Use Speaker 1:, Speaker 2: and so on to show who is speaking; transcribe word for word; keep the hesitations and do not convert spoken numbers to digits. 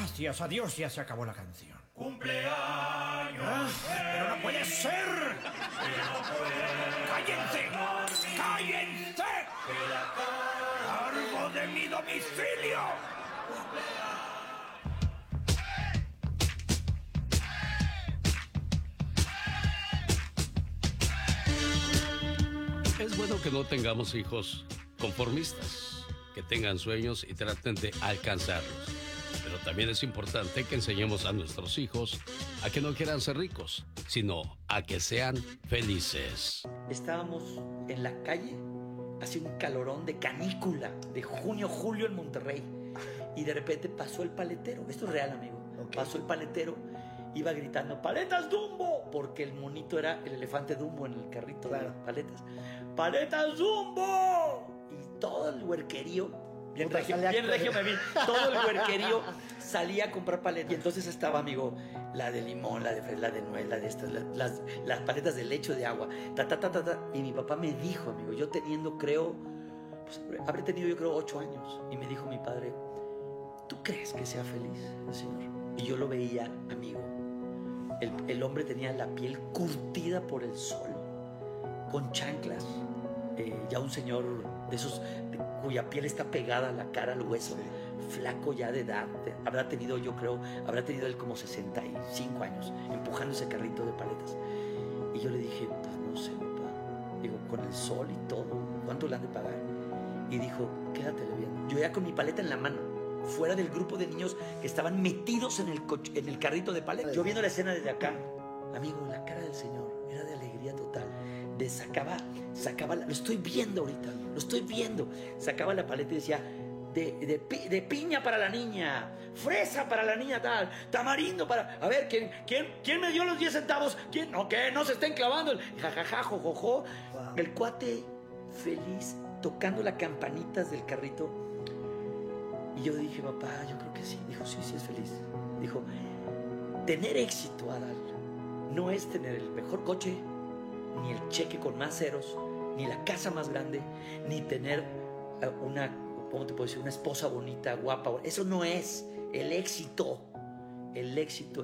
Speaker 1: Gracias a Dios ya se acabó la canción.
Speaker 2: ¡Cumpleaños!
Speaker 1: Ah, ¡pero no puede ser! ¡Cállense! ¡Cállense! ¡Largo de mi domicilio!
Speaker 3: Es bueno que no tengamos hijos conformistas, que tengan sueños y traten de alcanzarlos. Pero también es importante que enseñemos a nuestros hijos a que no quieran ser ricos, sino a que sean felices.
Speaker 4: Estábamos en la calle, hacía un calorón de canícula, de junio, julio en Monterrey. Y de repente pasó el paletero, esto es real, amigo. Okay. Pasó el paletero, iba gritando, ¡paletas Dumbo! Porque el monito era el elefante Dumbo en el carrito, claro, de paletas. ¡Paletas Dumbo! Y todo el huerquerío, bien regio, bien regio me vi, todo el huerquerío salía a comprar paletas. Y entonces estaba, amigo, la de limón, la de fresa, la de nuez, la de estas, la, las, las paletas de leche de agua, ta, ta, ta, ta, ta. Y mi papá me dijo, amigo, yo teniendo, creo, pues, habré tenido yo creo ocho años. Y me dijo mi padre, ¿tú crees que sea feliz el Señor? Y yo lo veía, amigo. El, el hombre tenía la piel curtida por el sol, con chanclas. Eh, ya un señor de esos de, cuya piel está pegada a la cara, al hueso, sí, flaco ya de edad. De, habrá tenido, yo creo, habrá tenido él como sesenta y cinco años, empujando ese carrito de paletas. Y yo le dije, pues no sé, papá. Digo, con el sol y todo, ¿cuánto le han de pagar? Y dijo, quédatele viendo. Yo ya con mi paleta en la mano, fuera del grupo de niños que estaban metidos en el, en el carrito de paletas. Yo viendo la escena desde acá, amigo, la cara del Señor era de alegría total. De sacaba, sacaba, la, lo estoy viendo ahorita, lo estoy viendo. Sacaba la paleta y decía, de, de, de piña para la niña, fresa para la niña tal, tamarindo para... A ver, ¿quién, quién, quién me dio los diez centavos? ¿Quién? No, que no se estén clavando. Jajaja, jojojo. Wow. El cuate feliz, tocando las campanitas del carrito. Y yo dije, papá, yo creo que sí. Dijo, sí, sí es feliz. Dijo, tener éxito, Adal, no es tener el mejor coche, ni el cheque con más ceros, ni la casa más grande, ni tener una, ¿cómo te puedo decir? Una esposa bonita, guapa. Eso no es el éxito. El éxito